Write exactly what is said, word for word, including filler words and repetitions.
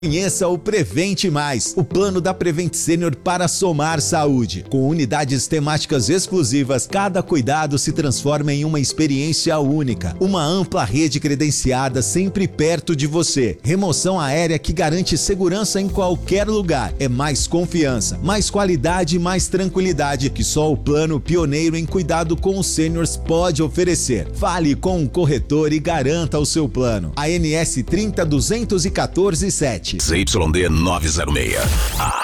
Conheça o Prevente Mais, o plano da Prevent Senior para somar saúde. Com unidades temáticas exclusivas, cada cuidado se transforma em uma experiência única. Uma ampla rede credenciada sempre perto de você. Remoção aérea que garante segurança em qualquer lugar. É mais confiança, mais qualidade e mais tranquilidade que só o plano pioneiro em cuidado com os seniors pode oferecer. Fale com um corretor e garanta o seu plano. A N S trinta duzentos e quatorze sete. Z Y D novecentos e seis. A